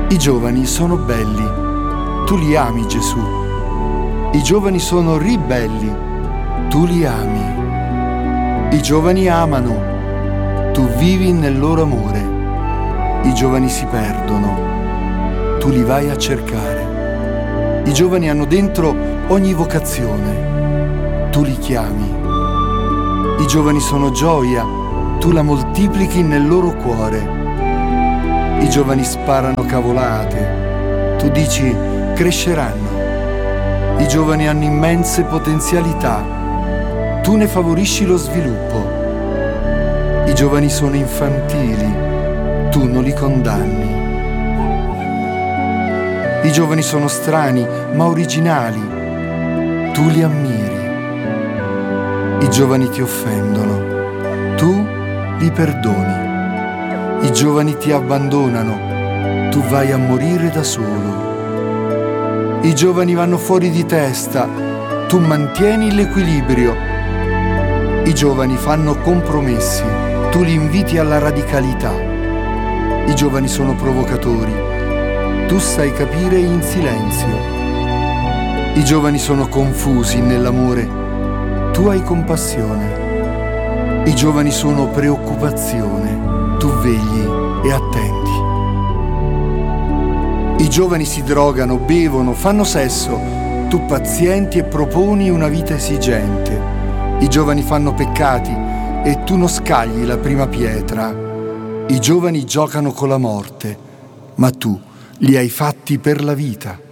I giovani sono belli, tu li ami, Gesù. I giovani sono ribelli, tu li ami. I giovani amano, tu vivi nel loro amore. I giovani si perdono, tu li vai a cercare. I giovani hanno dentro ogni vocazione, tu li chiami. I giovani sono gioia, tu la moltiplichi nel loro cuore. I giovani sparano cavolate, tu dici cresceranno. I giovani hanno immense potenzialità, tu ne favorisci lo sviluppo. I giovani sono infantili, tu non li condanni. I giovani sono strani ma originali, tu li ammiri. I giovani ti offendono, tu li perdoni. I giovani ti abbandonano, tu vai a morire da solo. I giovani vanno fuori di testa, tu mantieni l'equilibrio. I giovani fanno compromessi, tu li inviti alla radicalità. I giovani sono provocatori, tu sai capire in silenzio. I giovani sono confusi nell'amore, tu hai compassione. I giovani sono preoccupazione, tu vegli e attendi. I giovani si drogano, bevono, fanno sesso, tu pazienti e proponi una vita esigente. I giovani fanno peccati e tu non scagli la prima pietra. I giovani giocano con la morte, ma tu li hai fatti per la vita.